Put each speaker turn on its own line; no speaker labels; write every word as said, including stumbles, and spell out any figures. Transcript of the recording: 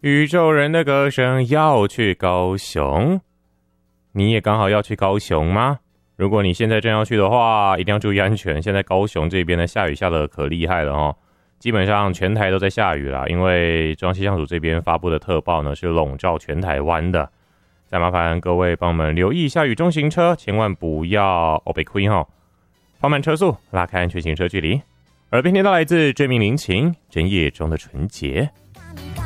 宇宙人的歌声要去高雄，你也刚好要去高雄吗？如果你现在正要去的话，一定要注意安全。现在高雄这边的下雨下得可厉害了哦，基本上全台都在下雨啦，因为中央气象署这边发布的特报呢是笼罩全台湾的。再麻烦各位帮我们留意下雨中行车，千万不要哦被亏哈，放慢车速，拉开安全行车距离。耳边听到来自追命林琴《真夜中的纯洁》。